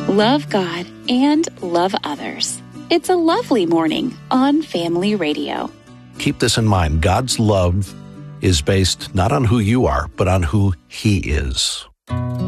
Love God and love others. It's a lovely morning on Family Radio. Keep this in mind. God's love is based not on who you are, but on who He is.